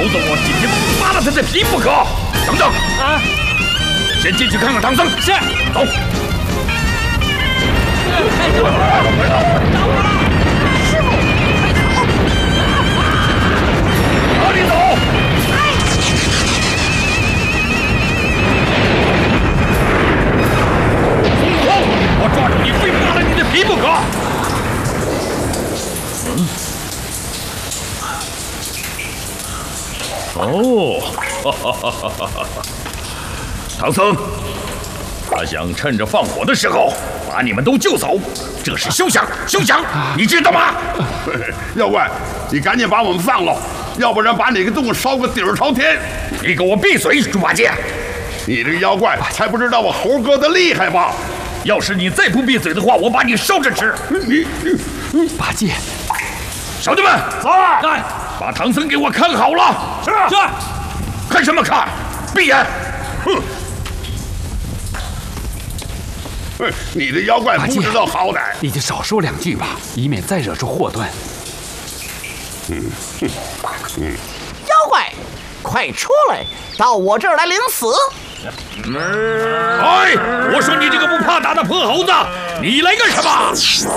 得我今天扒了他的皮不可！等等啊，先进去看看唐僧。是，走。找我了，师傅，快走！哪里走？孙悟空，我抓住你，非扒了你的皮不可！哦，唐僧，他想趁着放火的时候把你们都救走，这是休想！休想！你知道吗？ 妖怪，你赶紧把我们放了，要不然把你个洞烧个底儿朝天！ 你给我闭嘴，猪八戒！ 你这个妖怪还不知道我猴哥的厉害吧？ 要是你再不闭嘴的话，我把你烧着吃！ 八戒， 兄弟们，走！来，把唐僧给我看好了！是。看什么看？闭眼！ 你这妖怪不知道好歹， 你就少说2句吧，以免再惹出祸端。 妖怪，快出来，到我这儿来领死！ 哎，我说你这个不怕打的破猴子，你来干什么？